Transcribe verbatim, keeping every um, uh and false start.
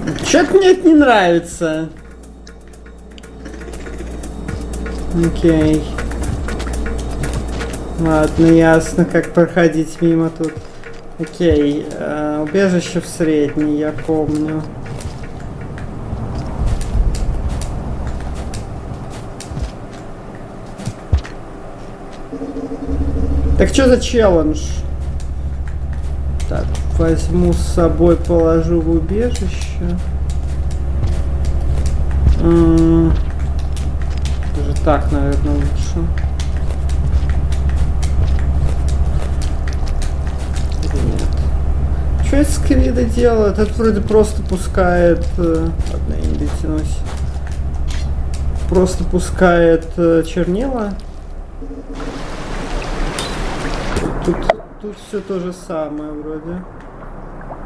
Чё-то мне это не нравится. Окей. Ладно, ясно, как проходить мимо тут. Окей. Э, убежище в средней, я помню. Так что за челлендж? Так, возьму с собой, положу в убежище. М-м- даже так, наверное, лучше. Нет. Что это скриды делает? Это вроде просто пускает... Э, ладно, я не дотянусь. Просто пускает э, чернила. Тут, тут все то же самое вроде.